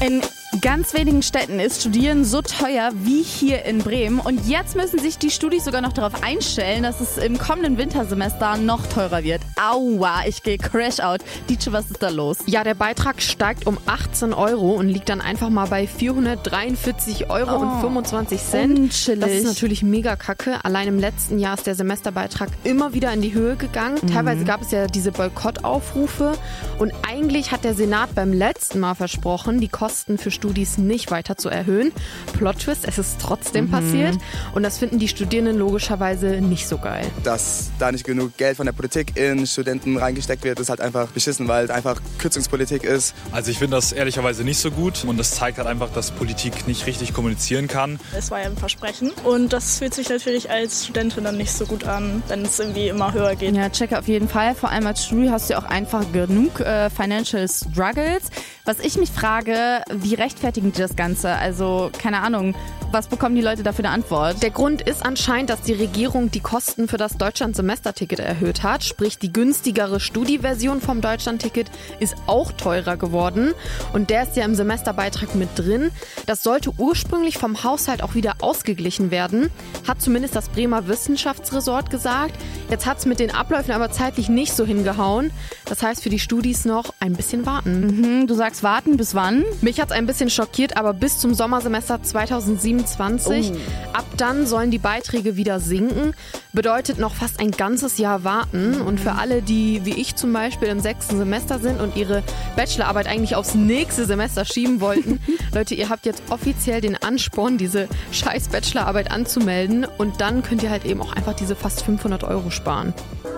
In ganz wenigen Städten ist Studieren so teuer wie hier in Bremen. Und jetzt müssen sich die Studis sogar noch darauf einstellen, dass es im kommenden Wintersemester noch teurer wird. Aua, ich gehe Crash out. Dietsche, was ist da los? Ja, der Beitrag steigt um 18 € und liegt dann einfach mal bei 443,25 €. Unchillig. Das ist natürlich mega kacke. Allein im letzten Jahr ist der Semesterbeitrag immer wieder in die Höhe gegangen. Teilweise gab es ja diese Boykottaufrufe. Und eigentlich hat der Senat beim letzten Mal versprochen, die Kosten für Studis nicht weiter zu erhöhen. Plot-Twist, es ist trotzdem passiert. Und das finden die Studierenden logischerweise nicht so geil. Dass da nicht genug Geld von der Politik in Studenten reingesteckt wird, ist halt einfach beschissen, weil es einfach Kürzungspolitik ist. Also ich finde das ehrlicherweise nicht so gut und das zeigt halt einfach, dass Politik nicht richtig kommunizieren kann. Es war ja ein Versprechen und das fühlt sich natürlich als Studentin dann nicht so gut an, wenn es irgendwie immer höher geht. Ja, checke auf jeden Fall. Vor allem als Studi hast du ja auch einfach genug Financial Struggles. Was ich mich frage, wie rechtfertigen die das Ganze? Also, keine Ahnung, was bekommen die Leute da für eine Antwort? Der Grund ist anscheinend, dass die Regierung die Kosten für das Deutschland-Semesterticket erhöht hat. Sprich, die günstigere Studi-Version vom Deutschland-Ticket ist auch teurer geworden. Und der ist ja im Semesterbeitrag mit drin. Das sollte ursprünglich vom Haushalt auch wieder ausgeglichen werden. Hat zumindest das Bremer Wissenschaftsresort gesagt. Jetzt hat es mit den Abläufen aber zeitlich nicht so hingehauen. Das heißt für die Studis noch ein bisschen warten. Du sagst warten, bis wann? Mich hat es ein bisschen schockiert, aber bis zum Sommersemester 2027. Ab dann sollen die Beiträge wieder sinken. Bedeutet noch fast ein ganzes Jahr warten. Und für alle, die wie ich zum Beispiel im 6. Semester sind und ihre Bachelorarbeit eigentlich aufs nächste Semester schieben wollten, Leute, ihr habt jetzt offiziell den Ansporn, diese scheiß Bachelorarbeit anzumelden. Und dann könnt ihr halt eben auch einfach diese fast 500 € sparen.